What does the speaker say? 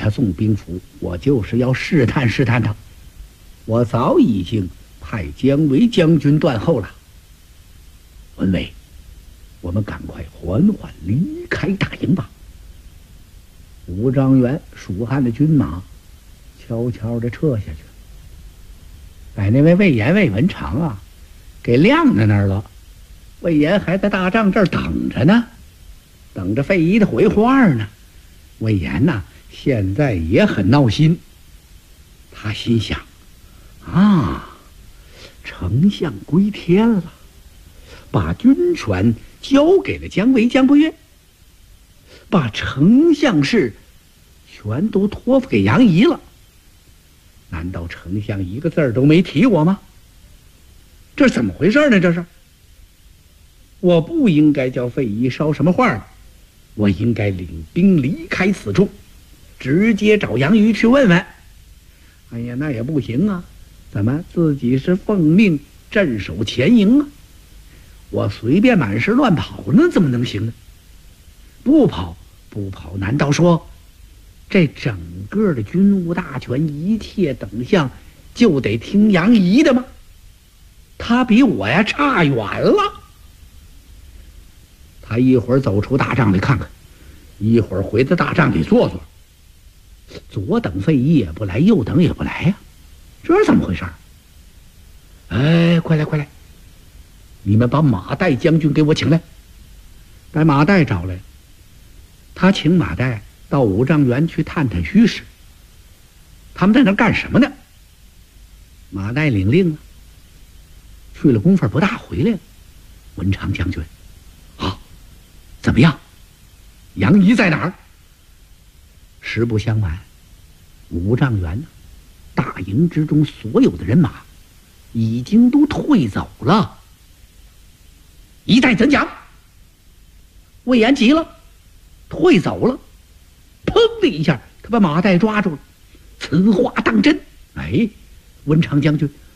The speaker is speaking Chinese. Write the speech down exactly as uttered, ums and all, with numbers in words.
他送兵符，我就是要试探试探他。我早已经派姜维将军断后了。文伟，我们赶快缓缓离开大营吧。吴章元蜀汉的军马悄悄地撤下去，把那位魏延、魏文长啊给晾在那儿了。魏延还在大帐这儿等着呢，等着费祎的回话呢。魏延呐、啊，现在也很闹心。他心想：啊，丞相归天了，把军权交给了姜维、姜伯约，把丞相事全都托付给杨仪了。难道丞相一个字儿都没提我吗？这是怎么回事呢？这是，我不应该叫费祎捎什么话了，我应该领兵离开此处，直接找杨仪去问问。哎呀，那也不行啊，怎么自己是奉命镇守前营啊？我随便满是乱跑，那怎么能行呢？不跑不跑，难道说这整个的军务大权，一切等项就得听杨仪的吗？他比我呀差远了。他一会儿走出大帐里看看，一会儿回到大帐里坐坐，左等费祎也不来，右等也不来呀、啊，这是怎么回事？哎，快来快来，你们把马岱将军给我请来。把马岱找来，他请马岱到五丈原去探探虚实。他们在那干什么呢？马岱领令了，去了功夫不大，回来了。文长将军，好，怎么样？杨仪在哪儿？实不相瞒，五丈原大营之中所有的人马已经都退走了。一代怎讲？魏延急了，退走了。砰的一下，他把马岱抓住了。此话当真？哎，文长将军，